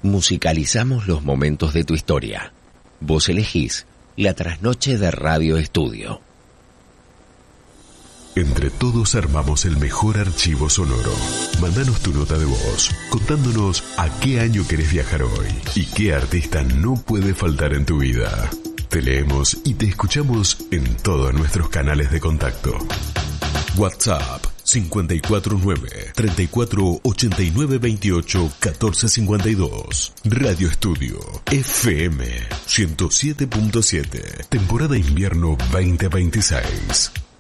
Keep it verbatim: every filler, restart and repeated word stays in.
Musicalizamos los momentos de tu historia. Vos elegís la trasnoche de Radio Estudio. Entre todos armamos el mejor archivo sonoro. Mándanos tu nota de voz, contándonos a qué año querés viajar hoy y qué artista no puede faltar en tu vida. Te leemos y te escuchamos en todos nuestros canales de contacto. WhatsApp cinco cuatro nueve, treinta y cuatro, ochenta y nueve, veintiocho, catorce cincuenta y dos. Radio Estudio F M ciento siete punto siete. Temporada invierno veinte veintiséis.